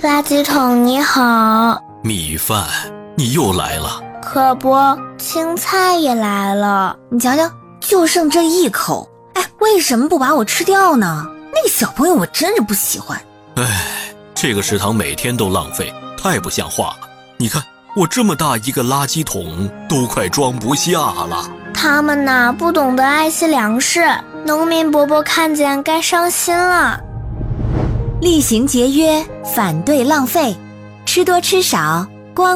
垃圾桶你好。 米饭，你又来了。 可不，青菜也来了。 你瞧瞧，就剩这一口，哎，为什么不把我吃掉呢？那个小朋友我真是不喜欢。 哎，这个食堂每天都浪费，太不像话了。你看，我这么大一个垃圾桶都快装不下了。 他们呐，不懂得爱惜粮食，农民伯伯看见该伤心了。 厉行节约，反对浪费，吃多吃少，